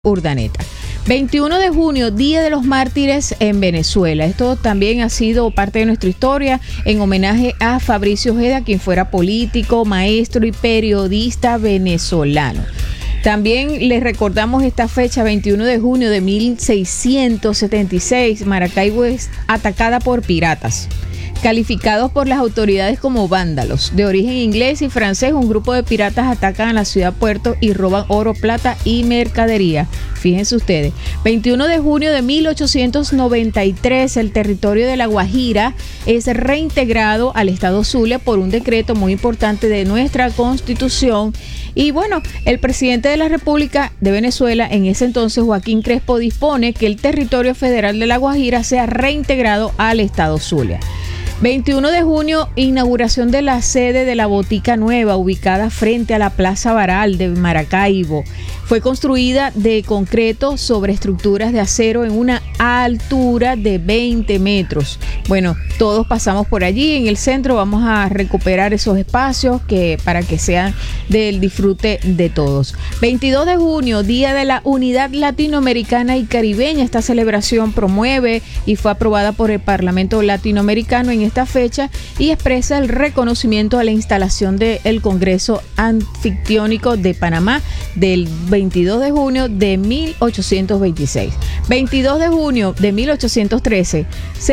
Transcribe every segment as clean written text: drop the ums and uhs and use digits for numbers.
Urdaneta. 21 de junio, Día de los Mártires en Venezuela. Esto también ha sido parte de nuestra historia en homenaje a Fabricio Ojeda, quien fuera político, maestro y periodista venezolano. También les recordamos esta fecha, 21 de junio de 1676, Maracaibo es atacada por piratas, calificados por las autoridades como vándalos. De origen inglés y francés, un grupo de piratas atacan a la ciudad puerto y roban oro, plata y mercadería. Fíjense ustedes. 21 de junio de 1893, el territorio de La Guajira es reintegrado al estado Zulia por un decreto muy importante de nuestra Constitución. Y bueno, el presidente de la República de Venezuela, en ese entonces Joaquín Crespo, dispone que el territorio federal de La Guajira sea reintegrado al estado Zulia. 21 de junio, inauguración de la sede de la Botica Nueva, ubicada frente a la Plaza Baral de Maracaibo. Fue construida de concreto sobre estructuras de acero en una altura de 20 metros. Bueno, todos pasamos por allí. En el centro vamos a recuperar esos espacios para que sean del disfrute de todos. 22 de junio, Día de la Unidad Latinoamericana y Caribeña. Esta celebración promueve y fue aprobada por el Parlamento Latinoamericano en esta fecha y expresa el reconocimiento a la instalación del Congreso Anfictiónico de Panamá del 22 de junio de 1826. 22 de junio de 1813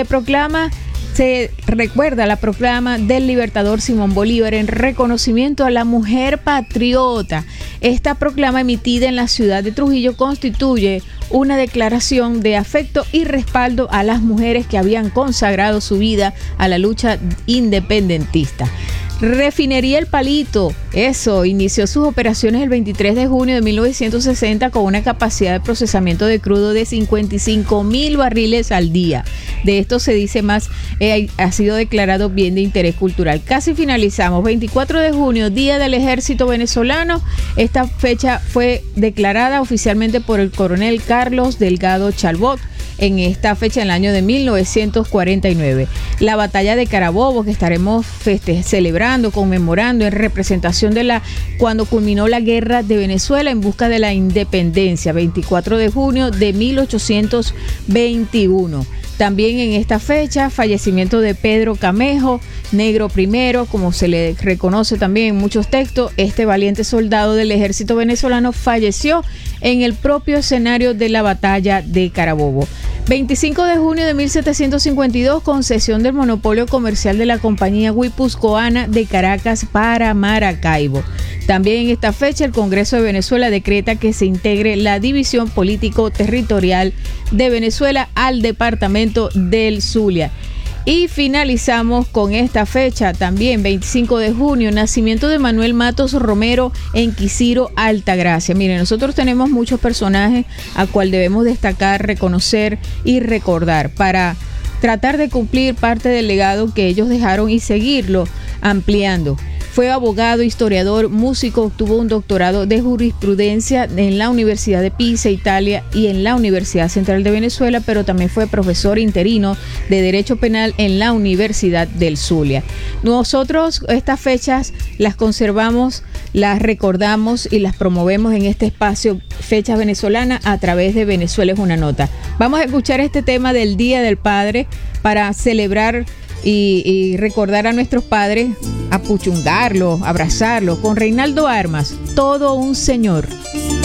se recuerda la proclama del libertador Simón Bolívar en reconocimiento a la mujer patriota. Esta proclama, emitida en la ciudad de Trujillo, constituye una declaración de afecto y respaldo a las mujeres que habían consagrado su vida a la lucha independentista. Refinería El Palito, inició sus operaciones el 23 de junio de 1960 con una capacidad de procesamiento de crudo de 55,000 barriles al día. De esto se dice más, ha sido declarado bien de interés cultural. Casi finalizamos. 24 de junio, Día del Ejército Venezolano. Esta fecha fue declarada oficialmente por el coronel Carlos Delgado Chalbot en esta fecha, en el año de 1949. La batalla de Carabobo, que estaremos celebrando, conmemorando en representación de cuando culminó la guerra de Venezuela en busca de la independencia, 24 de junio de 1821. También en esta fecha, fallecimiento de Pedro Camejo, Negro Primero, como se le reconoce también en muchos textos. Este valiente soldado del ejército venezolano falleció en el propio escenario de la batalla de Carabobo. 25 de junio de 1752, concesión del monopolio comercial de la compañía Guipuzcoana de Caracas para Maracaibo. También en esta fecha, el Congreso de Venezuela decreta que se integre la división político-territorial de Venezuela al departamento del Zulia. Y finalizamos con esta fecha también, 25 de junio, nacimiento de Manuel Matos Romero en Quisiro, Altagracia. Miren, nosotros tenemos muchos personajes a cual debemos destacar, reconocer y recordar para tratar de cumplir parte del legado que ellos dejaron y seguirlo ampliando. Fue abogado, historiador, músico, obtuvo un doctorado de jurisprudencia en la Universidad de Pisa, Italia, y en la Universidad Central de Venezuela, pero también fue profesor interino de Derecho Penal en la Universidad del Zulia. Nosotros estas fechas las conservamos, las recordamos y las promovemos en este espacio Fechas Venezolanas a través de Venezuela es una nota. Vamos a escuchar este tema del Día del Padre para celebrar y recordar a nuestros padres, apuchungarlos, abrazarlos, con Reinaldo Armas, Todo un Señor.